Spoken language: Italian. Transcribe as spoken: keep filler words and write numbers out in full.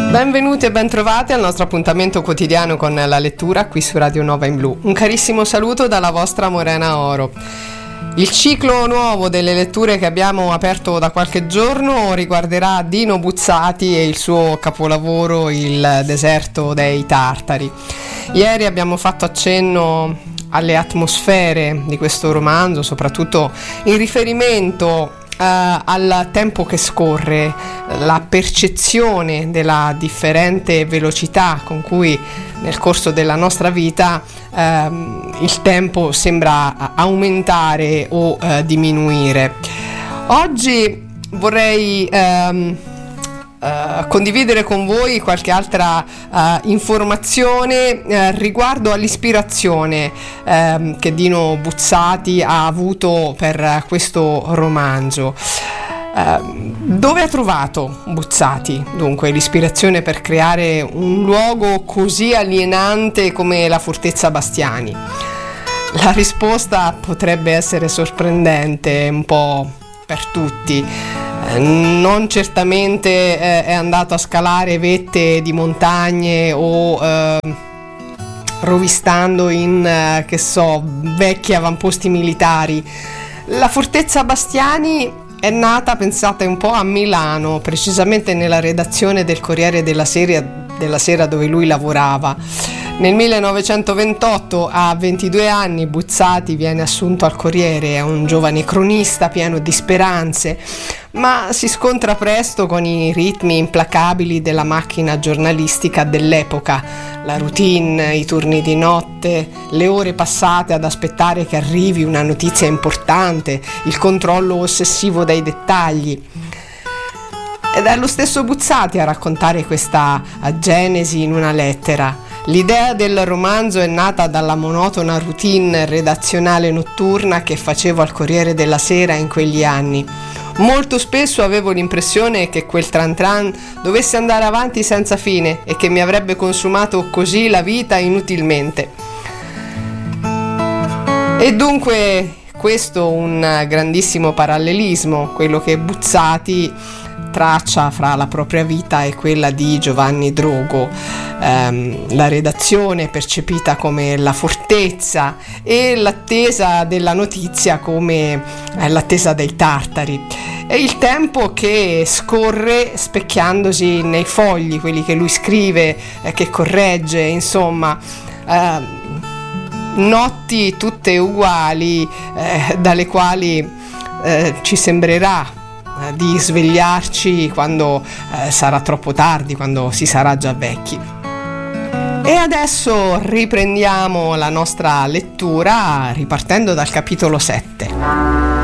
Benvenuti e bentrovati al nostro appuntamento quotidiano con la lettura qui su Radio Nova in Blu. Un carissimo saluto dalla vostra Morena Oro. Il ciclo nuovo delle letture che abbiamo aperto da qualche giorno riguarderà Dino Buzzati e il suo capolavoro Il deserto dei Tartari. Ieri abbiamo fatto accenno alle atmosfere di questo romanzo, soprattutto in riferimento Uh, al tempo che scorre, la percezione della differente velocità con cui nel corso della nostra vita uh, il tempo sembra aumentare o uh, diminuire. Oggi vorrei um, Uh, condividere con voi qualche altra uh, informazione uh, riguardo all'ispirazione uh, che Dino Buzzati ha avuto per uh, questo romanzo. Uh, dove ha trovato Buzzati dunque l'ispirazione per creare un luogo così alienante come la Fortezza Bastiani? La risposta potrebbe essere sorprendente un po' per tutti. Non certamente eh, è andato a scalare vette di montagne o eh, rovistando in, eh, che so, vecchi avamposti militari. La Fortezza Bastiani è nata, pensate un po', a Milano, precisamente nella redazione del Corriere della Sera, della Sera dove lui lavorava. Nel millenovecentoventotto, a ventidue anni, Buzzati viene assunto al Corriere, è un giovane cronista pieno di speranze, ma si scontra presto con i ritmi implacabili della macchina giornalistica dell'epoca, la routine, i turni di notte, le ore passate ad aspettare che arrivi una notizia importante, il controllo ossessivo dei dettagli. Ed è lo stesso Buzzati a raccontare questa genesi in una lettera. L'idea del romanzo è nata dalla monotona routine redazionale notturna che facevo al Corriere della Sera in quegli anni. Molto spesso avevo l'impressione che quel tran tran dovesse andare avanti senza fine e che mi avrebbe consumato così la vita inutilmente. E dunque questo un grandissimo parallelismo, quello che Buzzati traccia fra la propria vita e quella di Giovanni Drogo, ehm, la redazione percepita come la fortezza e l'attesa della notizia come eh, l'attesa dei tartari, e il tempo che scorre specchiandosi nei fogli, quelli che lui scrive, eh, che corregge, insomma eh, notti tutte uguali eh, dalle quali eh, ci sembrerà di svegliarci quando eh, sarà troppo tardi, quando si sarà già vecchi. E adesso riprendiamo la nostra lettura ripartendo dal capitolo sette.